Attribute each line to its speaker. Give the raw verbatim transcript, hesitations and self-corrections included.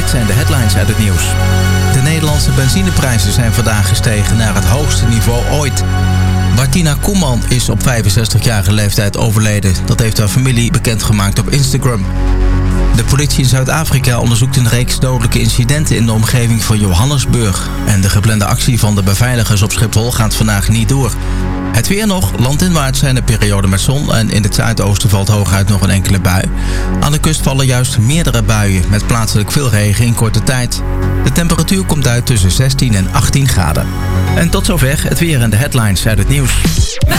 Speaker 1: zijn de headlines uit het nieuws. De Nederlandse benzineprijzen zijn vandaag gestegen naar het hoogste niveau ooit. Martina Koeman is op vijfenzestigjarige leeftijd overleden. Dat heeft haar familie bekendgemaakt op Instagram. De politie in Zuid-Afrika onderzoekt een reeks dodelijke incidenten in de omgeving van Johannesburg. En de geplande actie van de beveiligers op Schiphol gaat vandaag niet door. Het weer nog. Landinwaarts zijn er perioden met zon en in het zuidoosten valt hooguit nog een enkele bui. Aan de kust vallen juist meerdere buien met plaatselijk veel regen in korte tijd. De temperatuur komt uit tussen zestien en achttien graden. En tot zover het weer en de headlines uit het nieuws.